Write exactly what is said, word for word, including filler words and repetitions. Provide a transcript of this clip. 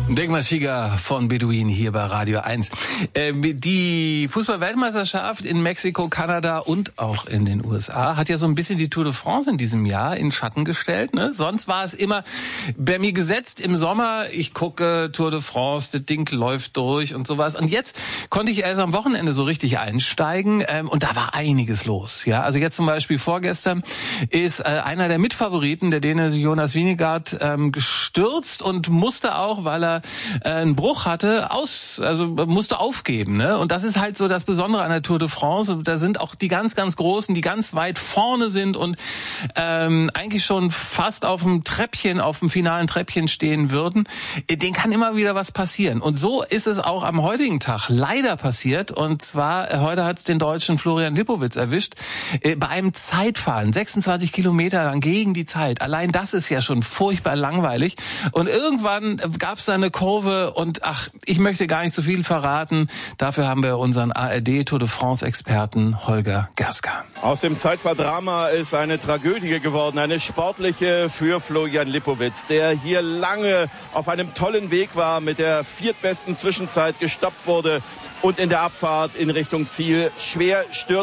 Degmar von Beduin hier bei Radio eins. Ähm, die Fußball-Weltmeisterschaft in Mexiko, Kanada und auch in den U S A hat ja so ein bisschen die Tour de France in diesem Jahr in Schatten gestellt. Ne? Sonst war es immer bei mir gesetzt im Sommer, ich gucke Tour de France, das Ding läuft durch und sowas. Und jetzt konnte ich erst am Wochenende so richtig einsteigen ähm, und da war einiges los. Ja, also jetzt zum Beispiel vorgestern ist äh, einer der Mitfavoriten, der Däne Jonas Vingegaard, ähm, gestürzt und musste auch, weil er äh, einen Bruch hatte, aus, also musste aufgeben. Ne? Und das ist halt so das Besondere an der Tour de France. Da sind auch die ganz, ganz Großen, die ganz weit vorne sind und ähm, eigentlich schon fast auf dem Treppchen, auf dem finalen Treppchen stehen würden. Denen kann immer wieder was passieren. Und so ist es auch am heutigen Tag leider passiert. Und zwar, äh, heute hat es den Deutschen Florian Lipowitz erwischt, äh, bei einem Zeitfahren, sechsundzwanzig Kilometer lang gegen die Zeit. Allein das ist ja schon furchtbar langweilig. Und irgendwann gab es da eine Kurve und ach, ich möchte gar nicht zu viel verraten. Dafür haben wir unseren A R D Tour de France Experten Holger Gerska. Aus dem Zeitfahrdrama ist eine Tragödie geworden, eine sportliche für Florian Lipowitz, der hier lange auf einem tollen Weg war, mit der viertbesten Zwischenzeit gestoppt wurde und in der Abfahrt in Richtung Ziel schwer stürzt.